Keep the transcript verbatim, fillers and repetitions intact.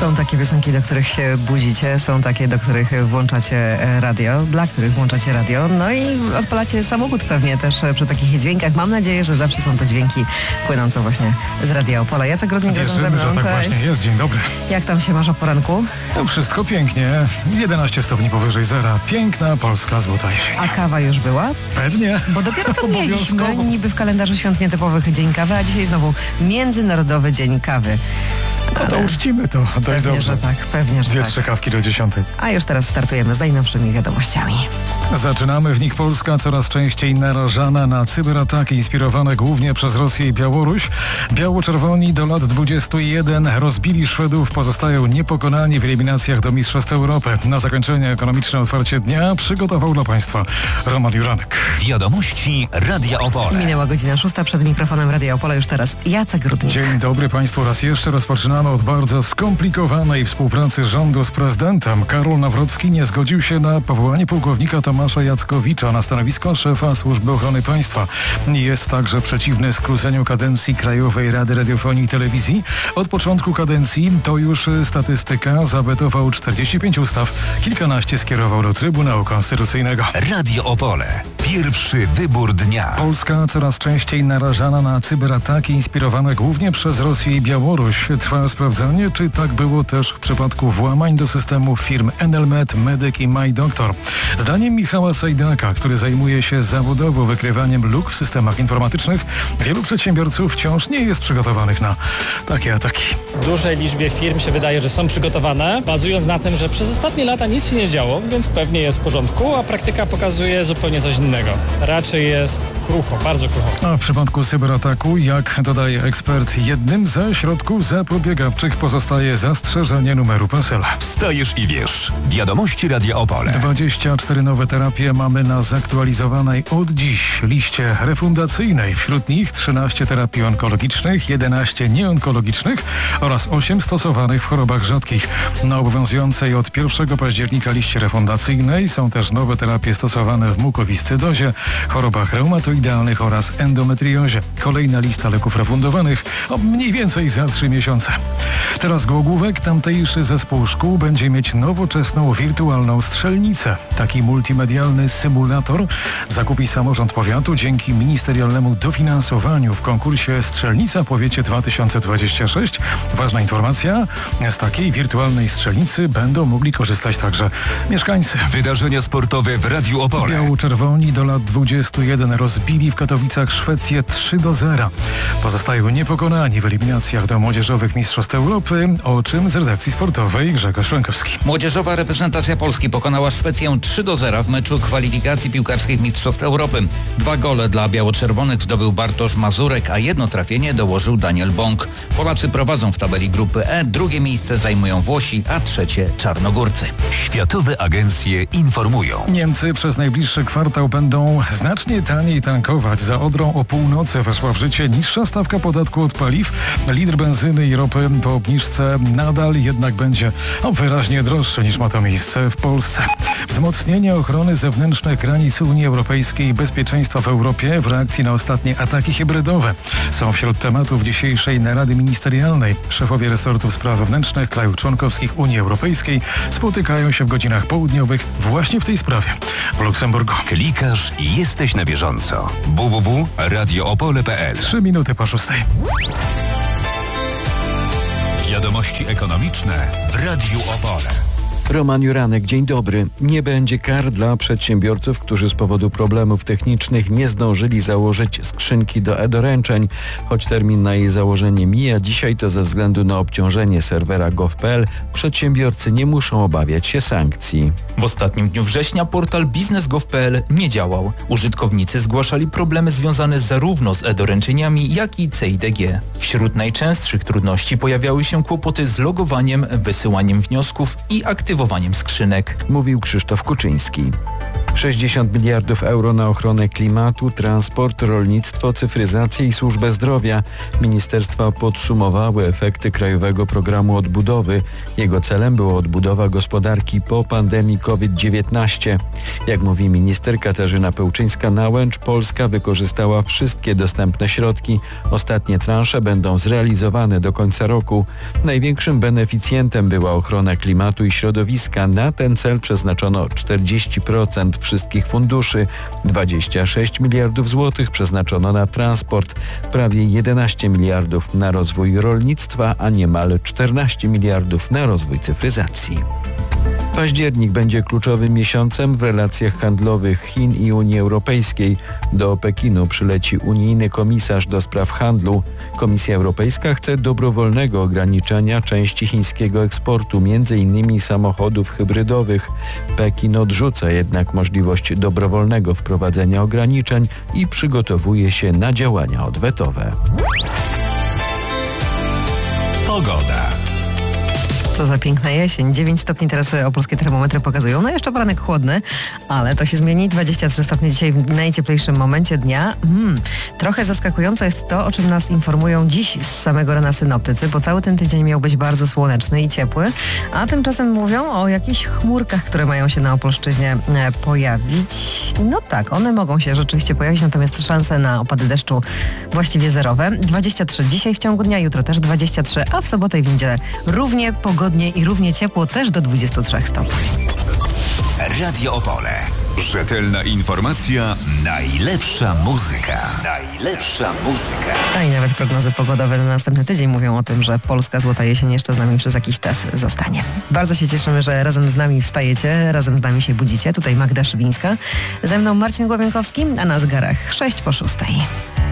Są takie piosenki, do których się budzicie, są takie, do których włączacie radio, dla których włączacie radio, no i odpalacie samochód pewnie też przy takich dźwiękach. Mam nadzieję, że zawsze są to dźwięki płynące właśnie z Radia Opola. Jacek Grudnik razem ze mną. Że tak Cześć. właśnie jest. Dzień dobry. Jak tam się masz o poranku? No, wszystko pięknie. jedenaście stopni powyżej zera. Piękna polska złota jesień. A kawa już była? Pewnie. Bo dopiero to mieliśmy, niby w kalendarzu świąt nietypowych Dzień Kawy, a dzisiaj znowu Międzynarodowy Dzień Kawy. No to uczcimy to dość pewnie, dobrze. że tak, pewnie, że Dwie, tak. trzy kawki do dziesiątej. A już teraz startujemy z najnowszymi wiadomościami. Zaczynamy w nich. Polska coraz częściej narażana na cyberataki inspirowane głównie przez Rosję i Białoruś. Biało-czerwoni do lat dwudziestu jeden rozbili Szwedów, pozostają niepokonani w eliminacjach do Mistrzostw Europy. Na zakończenie ekonomiczne otwarcie dnia przygotował dla Państwa Roman Juranek. Wiadomości Radia Opole. Minęła godzina szósta, przed mikrofonem Radia Opole już teraz Jacek Grudnik. Dzień dobry Państwu raz jeszcze. Rozpoczynamy od bardzo skomplikowanej współpracy rządu z prezydentem. Karol Nawrocki nie zgodził się na powołanie pułkownika Tomasza Jackowicza na stanowisko szefa Służby Ochrony Państwa. Jest także przeciwny skróceniu kadencji Krajowej Rady Radiofonii i Telewizji. Od początku kadencji, to już statystyka, zawetował czterdzieści pięć ustaw, kilkanaście skierował do Trybunału Konstytucyjnego. Radio Opole. Pierwszy wybór dnia. Polska coraz częściej narażana na cyberataki inspirowane głównie przez Rosję i Białoruś. Trwa sprawdzanie, czy tak było też w przypadku włamań do systemów firm Enelmet, Medyk i MyDoktor. Zdaniem Michała Sajdaka, który zajmuje się zawodowo wykrywaniem luk w systemach informatycznych, wielu przedsiębiorców wciąż nie jest przygotowanych na takie ataki. Dużej liczbie firm się wydaje, że są przygotowane, bazując na tym, że przez ostatnie lata nic się nie działo, więc pewnie jest w porządku, a praktyka pokazuje zupełnie coś innego. Raczej jest krucho, bardzo krucho. A w przypadku cyberataku, jak dodaje ekspert, jednym ze środków zapobiegawczych pozostaje zastrzeżenie numeru PESEL. Wstajesz i wiesz. Wiadomości Radia Opole. dwadzieścia cztery nowe terapie mamy na zaktualizowanej od dziś liście refundacyjnej. Wśród nich trzynaście terapii onkologicznych, jedenaście nieonkologicznych oraz osiem stosowanych w chorobach rzadkich. Na obowiązującej od pierwszego października liście refundacyjnej są też nowe terapie stosowane w mukowiscydozie, chorobach reumatoidalnych oraz endometriozie. Kolejna lista leków refundowanych o mniej więcej za trzy miesiące. Teraz Głogówek, tamtejszy zespół szkół będzie mieć nowoczesną wirtualną strzelnicę. Taki multimedialny symulator zakupi samorząd powiatu dzięki ministerialnemu dofinansowaniu w konkursie Strzelnica Powiecie dwa tysiące dwadzieścia sześć. Ważna informacja, z takiej wirtualnej strzelnicy będą mogli korzystać także mieszkańcy. Wydarzenia sportowe w Radiu Opole. Biało-czerwoni do lat dwudziestu jeden rozbili w Katowicach Szwecję trzy do zera. Pozostają niepokonani w eliminacjach do młodzieżowych Mistrzostw Europy, o czym z redakcji sportowej Grzegorz Frankowski. Młodzieżowa reprezentacja Polski pokonała Szwecję trzy do zera w meczu kwalifikacji piłkarskich Mistrzostw Europy. Dwa gole dla biało-czerwonych zdobył Bartosz Mazurek, a jedno trafienie dołożył Daniel Bąk. Polacy prowadzą w tabeli grupy E, drugie miejsce zajmują Włosi, a trzecie Czarnogórcy. Światowe agencje informują. Niemcy przez najbliższy kwartał będą znacznie taniej tankować. Za Odrą o północy weszła w życie niższa stawka podatku od paliw. Litr benzyny i ropy po obniżce nadal jednak będzie o, wyraźnie droższy niż ma to miejsce w Polsce. Wzmocnienie ochrony zewnętrznych granic Unii Europejskiej i bezpieczeństwa w Europie w reakcji na ostatnie ataki hybrydowe są wśród tematów dzisiejszej narady ministerialnej. Szefowie resortów spraw wewnętrznych krajów członkowskich Unii Europejskiej spotykają się w godzinach południowych właśnie w tej sprawie w Luksemburgu. Klikasz i jesteś na bieżąco. w w w kropka radio opole kropka p l. Trzy minuty po szóstej. Wiadomości ekonomiczne w Radiu Opole. Roman Juranek, dzień dobry. Nie będzie kar dla przedsiębiorców, którzy z powodu problemów technicznych nie zdążyli założyć skrzynki do e-doręczeń. Choć termin na jej założenie mija dzisiaj, to ze względu na obciążenie serwera gov kropka p l przedsiębiorcy nie muszą obawiać się sankcji. W ostatnim dniu września portal biznes kropka gov kropka p l nie działał. Użytkownicy zgłaszali problemy związane zarówno z e-doręczeniami, jak i C I D G. Wśród najczęstszych trudności pojawiały się kłopoty z logowaniem, wysyłaniem wniosków i aktywowaniem skrzynek. Mówił Krzysztof Kuczyński. sześćdziesiąt miliardów euro na ochronę klimatu, transport, rolnictwo, cyfryzację i służbę zdrowia. Ministerstwa podsumowały efekty Krajowego Programu Odbudowy. Jego celem była odbudowa gospodarki po pandemii kowid dziewiętnaście. Jak mówi minister Katarzyna Pełczyńska-Nałęcz, Polska wykorzystała wszystkie dostępne środki. Ostatnie transze będą zrealizowane do końca roku. Największym beneficjentem była ochrona klimatu i środowiska. Na ten cel przeznaczono czterdzieści procent wszystkich funduszy. dwadzieścia sześć miliardów złotych przeznaczono na transport, prawie jedenaście miliardów na rozwój rolnictwa, a niemal czternaście miliardów na rozwój cyfryzacji. Październik będzie kluczowym miesiącem w relacjach handlowych Chin i Unii Europejskiej. Do Pekinu przyleci unijny komisarz do spraw handlu. Komisja Europejska chce dobrowolnego ograniczenia części chińskiego eksportu, między innymi samochodów hybrydowych. Pekin odrzuca jednak możliwość dobrowolnego wprowadzenia ograniczeń i przygotowuje się na działania odwetowe. Pogoda. Co za piękna jesień. dziewięć stopni teraz opolskie termometry pokazują. No jeszcze poranek chłodny, ale to się zmieni. dwadzieścia trzy stopnie dzisiaj w najcieplejszym momencie dnia. Hmm. Trochę zaskakujące jest to, o czym nas informują dziś z samego rana synoptycy, bo cały ten tydzień miał być bardzo słoneczny i ciepły, a tymczasem mówią o jakichś chmurkach, które mają się na Opolszczyźnie pojawić. No tak, one mogą się rzeczywiście pojawić, natomiast szanse na opady deszczu właściwie zerowe. dwadzieścia trzy dzisiaj w ciągu dnia, jutro też dwadzieścia trzy, a w sobotę i w niedzielę równie pogodnie i równie ciepło, też do dwudziestu trzech stopni. Radio Opole. Rzetelna informacja, najlepsza muzyka. Najlepsza muzyka. A i nawet prognozy pogodowe na następny tydzień mówią o tym, że polska złota jesień jeszcze z nami przez jakiś czas zostanie. Bardzo się cieszymy, że razem z nami wstajecie, razem z nami się budzicie. Tutaj Magda Szybińska, ze mną Marcin Głowienkowski, a na zegarach sześć po szóstej.